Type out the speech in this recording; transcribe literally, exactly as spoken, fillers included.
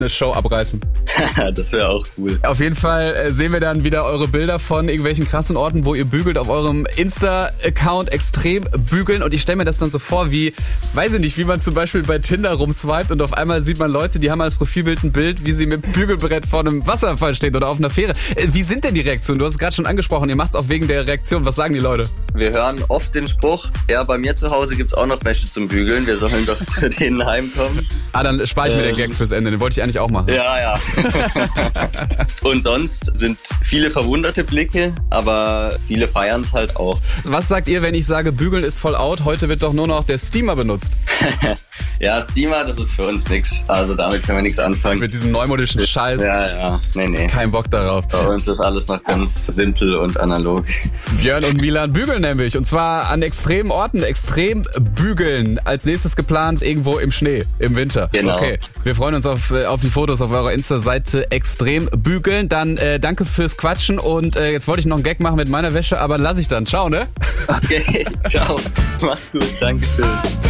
eine Show abreißen. Das wäre auch cool. Auf jeden Fall äh, sehen wir dann wieder eure Bilder von irgendwelchen krassen Orten, wo ihr bügelt auf eurem Insta-Account extrem bügeln. Und ich stelle mir das dann so vor, wie, weiß ich nicht, wie man zum Beispiel bei Tinder rumswiped und auf einmal sieht man Leute, die haben als Profilbild ein Bild, wie sie mit dem Bügelbrett vor einem Wasserfall stehen oder auf einer Fähre. Äh, wie sind denn die Reaktionen? Du hast es gerade schon angesprochen, ihr macht es auch wegen der Reaktion. Was sagen die Leute? Wir hören oft den Spruch, ja, bei mir zu Hause gibt's auch noch Wäsche zum Bügeln, wir sollen doch zu denen heimkommen. Ah, dann spare ich mir ähm, den Gag fürs Ende, den wollte ich eigentlich auch machen. Ja, ja. Und sonst sind viele verwunderte Blicke, aber viele feiern es halt auch. Was sagt ihr, wenn ich sage, Bügeln ist voll out, heute wird doch nur noch der Steamer benutzt? Ja, Steamer, das ist für uns nix. Also damit können wir nichts anfangen. Mit diesem neumodischen Scheiß. Ja, ja, nee, nee. Kein Bock darauf. Bei uns ist alles noch ganz simpel und analog. Björn und Milan bügeln nämlich. Und zwar an extremen Orten. Extrem bügeln. Als nächstes geplant irgendwo im Schnee, im Winter. Genau. Okay, wir freuen uns auf, auf die Fotos auf eurer Insta-Seite extrem bügeln. Dann äh, danke fürs Quatschen. Und äh, jetzt wollte ich noch einen Gag machen mit meiner Wäsche, aber lass ich dann. Ciao, ne? Okay, ciao. Mach's gut. Dankeschön.